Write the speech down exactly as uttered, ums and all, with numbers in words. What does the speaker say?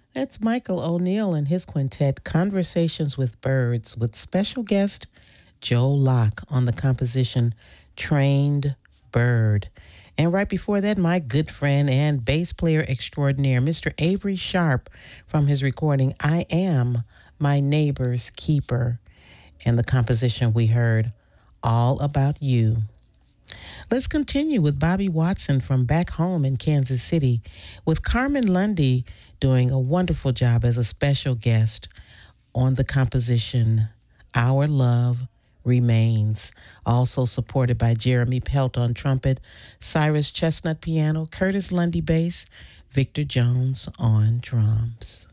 That's Michael O'Neill and his quintet, Conversations with Birds, with special guest Joe Locke on the composition Trained Bird. And right before that, my good friend and bass player extraordinaire, Mister Avery Sharp, from his recording I Am My Neighbor's Keeper. And the composition we heard, All About You. Let's continue with Bobby Watson from back home in Kansas City, with Carmen Lundy doing a wonderful job as a special guest on the composition Our Love Remains. Also supported by Jeremy Pelt on trumpet, Cyrus Chestnut piano, Curtis Lundy bass, Victor Jones on drums.